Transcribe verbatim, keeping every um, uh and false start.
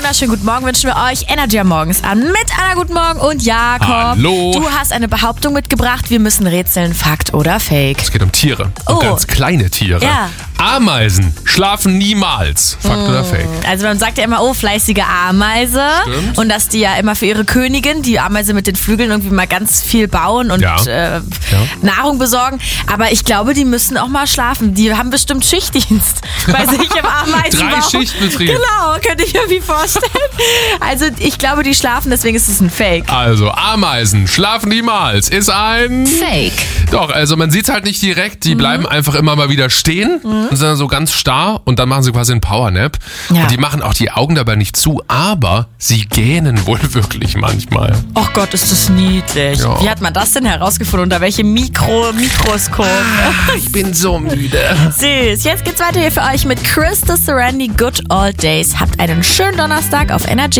wunderschönen guten Morgen wünschen wir euch. Energy am Morgens an mit Anna, guten Morgen und Jakob. Hallo. Du hast eine Behauptung mitgebracht, wir müssen rätseln, Fakt oder Fake. Es geht um Tiere. Um Oh. ganz kleine Tiere. Ja. Ameisen schlafen niemals. Fakt oder Fake? Also man sagt ja immer, oh, fleißige Ameise. Stimmt. Und dass die ja immer für ihre Königin, die Ameise mit den Flügeln, irgendwie mal ganz viel bauen und Ja. äh, Ja. Nahrung besorgen. Aber ich glaube, die müssen auch mal schlafen. Die haben bestimmt Schichtdienst bei sich im Ameisenbau. Drei Schichtbetrieb. Genau, könnte ich mir wie vorstellen. Also ich glaube, die schlafen, deswegen ist es ein Fake. Also, Ameisen schlafen niemals. Ist ein... Fake. Doch, also man sieht es halt nicht direkt. Die bleiben einfach immer mal wieder stehen und sind dann so ganz starr und dann machen sie quasi einen Powernap. Ja. Und die machen auch die Augen dabei nicht zu, aber sie gähnen wohl wirklich manchmal. Oh Gott, ist das niedlich. Ja. Wie hat man das denn herausgefunden? Unter welchem Mikro Mikroskop? Ich bin so müde. Süß. Jetzt geht's weiter hier für euch mit Chris the Serenity Good Old Days. Habt einen schönen Donnerstag auf Energy.